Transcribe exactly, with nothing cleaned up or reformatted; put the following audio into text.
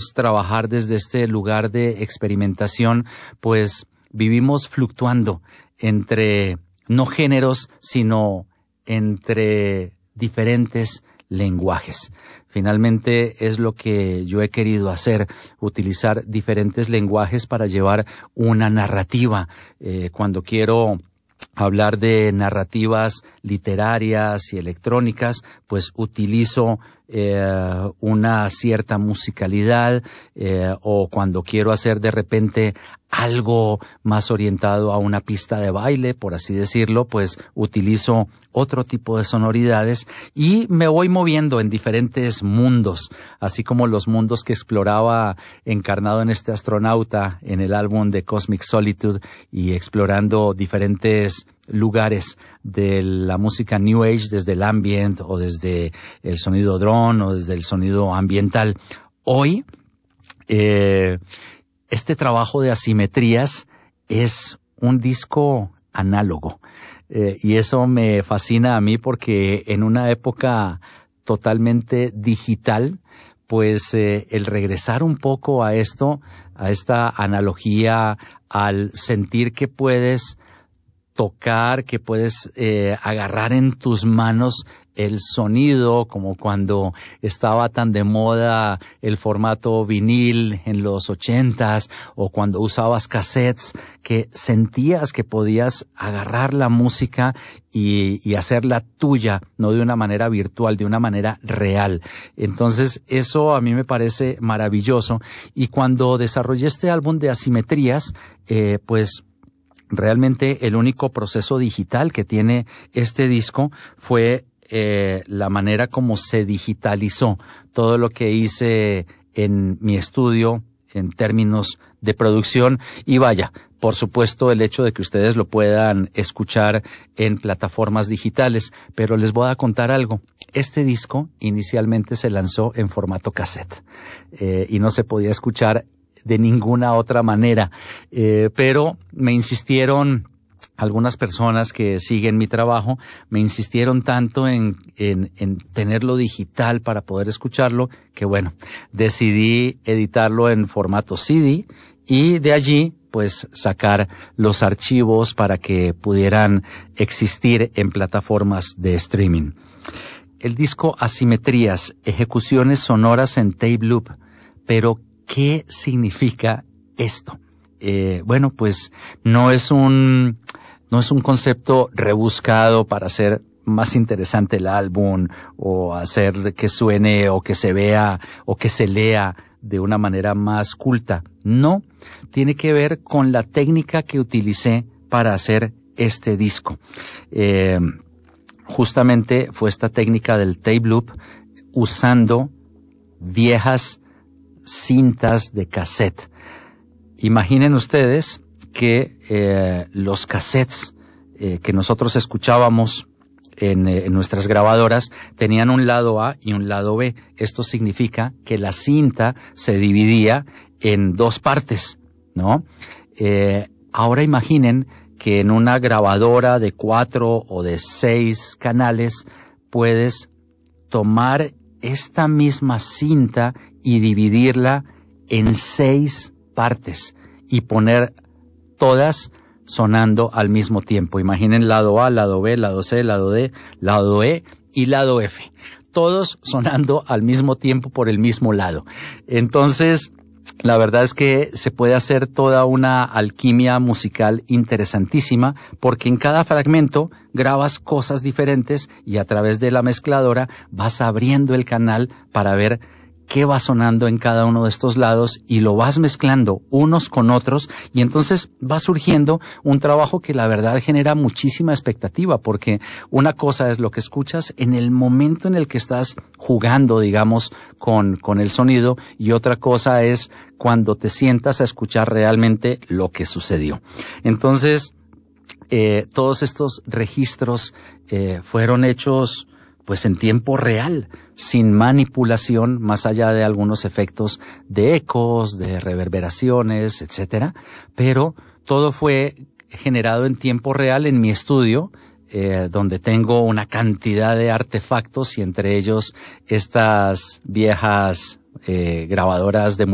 trabajar desde este lugar de experimentación, pues vivimos fluctuando entre no géneros, sino entre diferentes lenguajes. Finalmente es lo que yo he querido hacer, utilizar diferentes lenguajes para llevar una narrativa. Eh, cuando quiero hablar de narrativas literarias y electrónicas, pues utilizo eh, una cierta musicalidad, eh, o cuando quiero hacer de repente algo más orientado a una pista de baile, por así decirlo, pues utilizo otro tipo de sonoridades y me voy moviendo en diferentes mundos, así como los mundos que exploraba encarnado en este astronauta en el álbum de Cosmic Solitude, y explorando diferentes lugares de la música New Age, desde el ambient o desde el sonido drone o desde el sonido ambiental. Hoy, eh, este trabajo de asimetrías es un disco análogo, eh, y eso me fascina a mí porque en una época totalmente digital, pues eh, el regresar un poco a esto, a esta analogía, al sentir que puedes tocar, que puedes eh, agarrar en tus manos el sonido, como cuando estaba tan de moda el formato vinil en los ochentas, o cuando usabas cassettes, que sentías que podías agarrar la música y, y hacerla tuya, no de una manera virtual, de una manera real. Entonces eso a mí me parece maravilloso, y cuando desarrollé este álbum de asimetrías, eh, pues realmente el único proceso digital que tiene este disco fue eh, la manera como se digitalizó todo lo que hice en mi estudio en términos de producción. Y vaya, por supuesto, el hecho de que ustedes lo puedan escuchar en plataformas digitales, pero les voy a contar algo. Este disco inicialmente se lanzó en formato cassette, eh, y no se podía escuchar de ninguna otra manera, eh, pero me insistieron algunas personas que siguen mi trabajo, me insistieron tanto en, en, en tenerlo digital para poder escucharlo, que bueno, decidí editarlo en formato C D, y de allí pues sacar los archivos para que pudieran existir en plataformas de streaming. El disco Asimetrías, ejecuciones sonoras en tape loop, pero ¿qué significa esto? Eh, bueno, pues no es un, no es un concepto rebuscado para hacer más interesante el álbum, o hacer que suene o que se vea o que se lea de una manera más culta. No, tiene que ver con la técnica que utilicé para hacer este disco. Eh, justamente fue esta técnica del tape loop, usando viejas cintas de cassette. Imaginen ustedes que eh, los cassettes eh, que nosotros escuchábamos en, eh, en nuestras grabadoras tenían un lado A y un lado B. Esto significa que la cinta se dividía en dos partes, ¿no? Eh, ahora imaginen que en una grabadora de cuatro o de seis canales puedes tomar esta misma cinta y dividirla en seis partes y poner todas sonando al mismo tiempo. Imaginen lado A, lado B, lado C, lado D, lado E y lado F. Todos sonando al mismo tiempo por el mismo lado. Entonces, la verdad es que se puede hacer toda una alquimia musical interesantísima, porque en cada fragmento grabas cosas diferentes y a través de la mezcladora vas abriendo el canal para ver qué va sonando en cada uno de estos lados, y lo vas mezclando unos con otros, y entonces va surgiendo un trabajo que la verdad genera muchísima expectativa, porque una cosa es lo que escuchas en el momento en el que estás jugando, digamos, con, con el sonido, y otra cosa es cuando te sientas a escuchar realmente lo que sucedió. Entonces, eh, todos estos registros eh, fueron hechos pues en tiempo real, sin manipulación, más allá de algunos efectos de ecos, de reverberaciones, etcétera, pero todo fue generado en tiempo real en mi estudio, eh, donde tengo una cantidad de artefactos, y entre ellos estas viejas eh, grabadoras de